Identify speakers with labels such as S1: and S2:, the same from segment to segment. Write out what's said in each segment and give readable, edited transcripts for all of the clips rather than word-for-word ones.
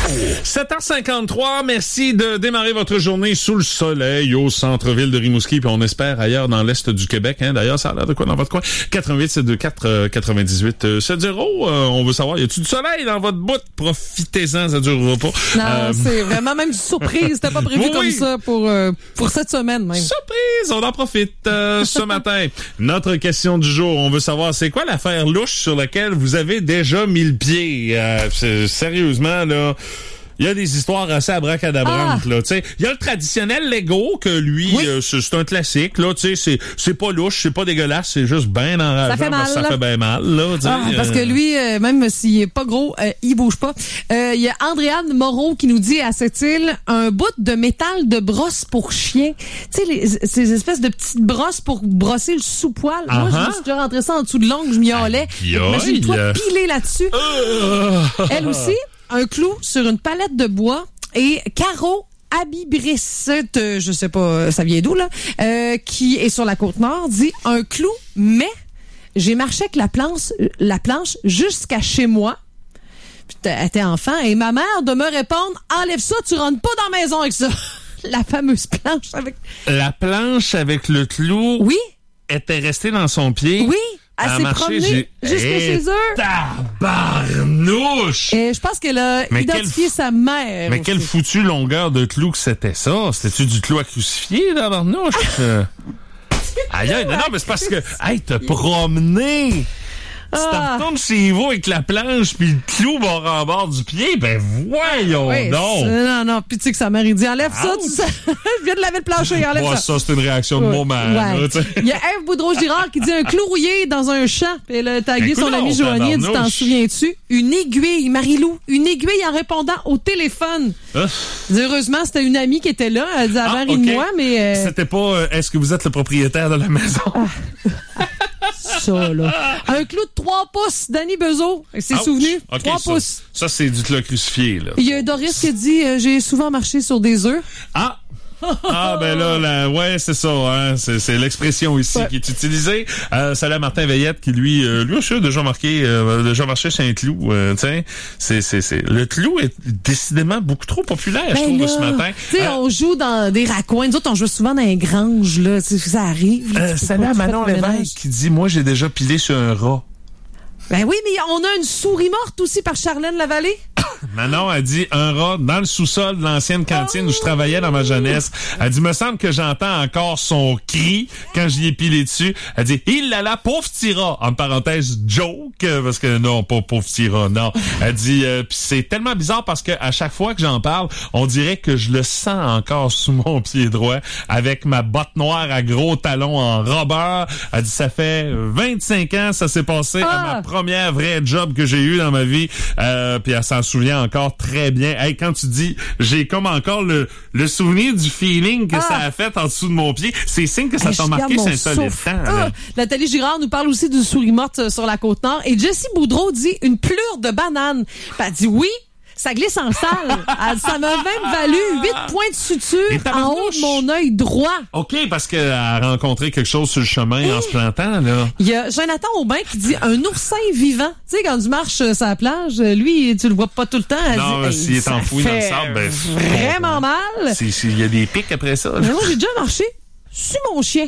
S1: 7h53, merci de démarrer votre journée sous le soleil au centre-ville de Rimouski, puis on espère ailleurs dans l'est du Québec. D'ailleurs, ça a l'air de quoi dans votre coin? 88-724-98-70. On veut savoir, y a-tu du soleil dans votre bout? Profitez-en, ça durera pas.
S2: Non, c'est vraiment même une surprise. C'était pas prévu comme ça pour cette semaine même.
S1: Surprise! On en profite ce matin. Notre question du jour, on veut savoir, c'est quoi l'affaire louche sur laquelle vous avez déjà mis le pied? Sérieusement, là... Il y a des histoires assez abracadabrantes, là, tu sais. Il y a le traditionnel Lego, que lui, c'est un classique, là, tu sais, c'est pas louche, c'est pas dégueulasse, c'est juste bien enrageant.
S2: Ça fait mal.
S1: Ça fait bien mal, là, tu sais.
S2: Parce que lui, même s'il est pas gros, il bouge pas. Il y a Andréane Moreau qui nous dit à cette île, un bout de métal de brosse pour chien. Tu sais, ces espèces de petites brosses pour brosser le sous-poil. Moi, je me suis déjà rentré ça en dessous de l'ongle, je m'y allais. Imagine-toi piler là-dessus. Elle aussi, un clou sur une palette de bois et Caro Abibrissette, je sais pas, ça vient d'où, là, qui est sur la Côte-Nord, dit un clou, mais j'ai marché avec la planche jusqu'à chez moi. Puis elle était enfant et ma mère de me répondre, enlève ça, tu rentres pas dans la maison avec ça. La fameuse planche avec... La
S1: planche avec le clou.
S2: Oui.
S1: Était restée dans son pied.
S2: Oui. Elle s'est promenée jusqu'à chez eux.
S1: Tabarnouche!
S2: Et je pense qu'elle a identifié sa mère.
S1: Mais quelle foutue longueur de clou que c'était ça? C'était-tu du clou à crucifier, tabarnouche? Aïe, non, mais c'est parce que, hey, t'as promené! Tu t'en retournes chez vous avec la planche puis le clou bord en bord du pied, ben voyons donc!
S2: Non, puis tu sais que sa mère, il dit, enlève ça, tu sais, je viens de laver le plancher, enlève ça.
S1: Ça, c'est une réaction de moment.
S2: Il y a Ève Boudreau-Girard qui dit un clou rouillé dans un champ. Puis elle a tagué son ami Joanie, elle dit, t'en souviens-tu? Une aiguille, Marie-Lou, une aiguille en répondant au téléphone. Heureusement, c'était une amie qui était là, elle dit, elle avait ri de moi, mais...
S1: C'était pas, est-ce que vous êtes le propriétaire de la maison?
S2: Ça, là. Un clou de 3 pouces, Danny Bezo. C'est souvenu. 3 pouces.
S1: Ça, c'est du clou crucifié, là.
S2: Il y a Doris qui a dit, j'ai souvent marché sur des œufs.
S1: Ben là, ouais, c'est ça, hein. C'est l'expression ici qui est utilisée. Salut à Martin Veillette qui lui aussi a déjà marché sur un clou, tu sais. Le clou est décidément beaucoup trop populaire, je trouve, ce matin.
S2: Tu sais, on joue dans des raccoins. Nous autres, on joue souvent dans les granges, là. Ça arrive.
S1: Salut à Manon Lévesque qui dit, moi, j'ai déjà pilé sur un rat.
S2: Ben oui, mais on a une souris morte aussi par Charlène Lavallée.
S1: Manon a dit un rat dans le sous-sol de l'ancienne cantine où je travaillais dans ma jeunesse. Elle dit, me semble que j'entends encore son cri quand j'y ai pilé dessus. Elle dit, il là, pauvre petit rat. En parenthèse, joke, parce que non, pas pauvre petit rat, non. Elle dit, pis c'est tellement bizarre parce que à chaque fois que j'en parle, on dirait que je le sens encore sous mon pied droit avec ma botte noire à gros talons en rubber. Elle dit, ça fait 25 ans, ça s'est passé à ma première vraie job que j'ai eue dans ma vie. Puis elle s'en souvient encore très bien. Hey, quand tu dis, j'ai comme encore le souvenir du feeling que ça a fait en dessous de mon pied, c'est signe que ça t'a marqué, c'est un solide temps.
S2: Nathalie Girard nous parle aussi d'une souris morte sur la Côte-Nord. Et Jessie Boudreau dit une plure de banane. Puis elle dit oui. Ça glisse en salle. Ça m'a même valu 8 points de suture en haut de mon œil droit.
S1: OK, parce qu'elle a rencontré quelque chose sur le chemin en se plantant, là.
S2: Il y a Jonathan Aubin qui dit un oursin vivant. Tu sais, quand tu marches sur la plage, lui, tu le vois pas tout le temps.
S1: Non, s'il est enfoui dans le sable, ben...
S2: Vraiment mal.
S1: Il y a des pics après ça.
S2: Mais moi, j'ai déjà marché sur mon chien.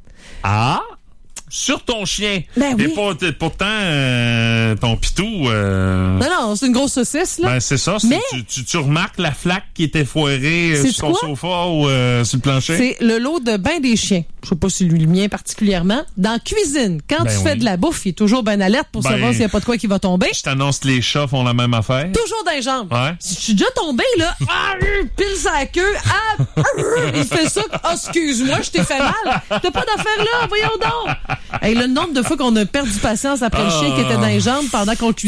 S1: Sur ton chien.
S2: Ben oui.
S1: Mais pourtant, ton pitou...
S2: Non, c'est une grosse saucisse, là.
S1: Ben, c'est ça. Mais... Tu remarques la flaque qui était foirée sur ton sofa ou sur le plancher?
S2: C'est le lot de bain des chiens. Je sais pas si lui, le mien particulièrement. Dans la cuisine, quand tu fais de la bouffe, il est toujours bien alerte pour savoir s'il y a pas de quoi qui va tomber.
S1: Je t'annonce que les chats font la même affaire.
S2: Toujours dans les jambes.
S1: Ouais.
S2: Si je suis déjà tombé, là, pile sa queue, il fait ça. Excuse-moi, je t'ai fait mal. T'as pas d'affaire là, voyons donc. Hey, le nombre de fois qu'on a perdu patience après le chien qui était dans les jambes pendant qu'on